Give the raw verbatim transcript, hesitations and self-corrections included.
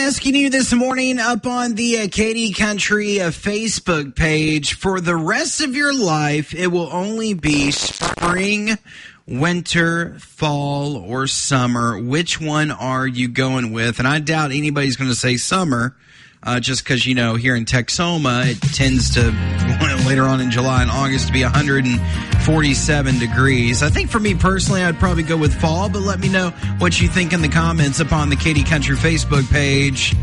asking you this morning up on the uh, Katie Country uh, Facebook page, for the rest of your life, it will only be spring, winter, fall, or summer. Which one are you going with? And I doubt anybody's going to say summer, uh, just because, you know, here in Texoma, it tends to, later on in July and August, to be one hundred forty-seven degrees. I think for me personally, I'd probably go with fall, but let me know what you think in the comments upon the Katie Country Facebook page.